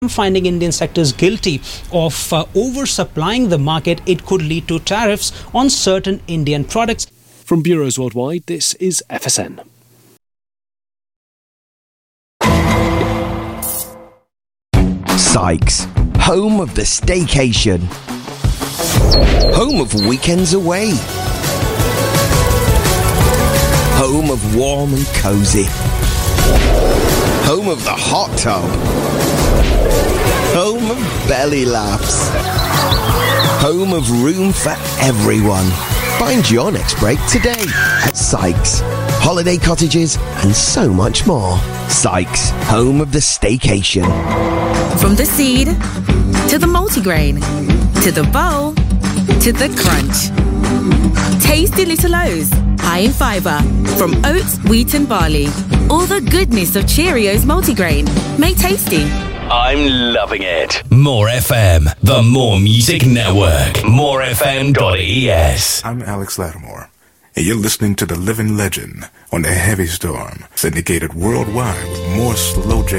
finding Indian sectors guilty of oversupplying the market, it could lead to tariffs on certain Indian products. From bureaus worldwide, this is FSN. Sykes, home of the staycation. Home of weekends away. Home of warm and cosy. Home of the hot tub. Home of belly laughs. Home of room for everyone. Find your next break today at Sykes. Holiday cottages and so much more. Sykes, home of the staycation. From the seed to the multigrain to the bowl to the crunch. Tasty little O's, high in fibre, from oats, wheat and barley. All the goodness of Cheerios multigrain, made tasty. I'm loving it. More FM, the More Music Network. MoreFM.es. I'm Alex Lattimore, and you're listening to The Living Legend on The Heavy Storm, syndicated worldwide with more slow jam.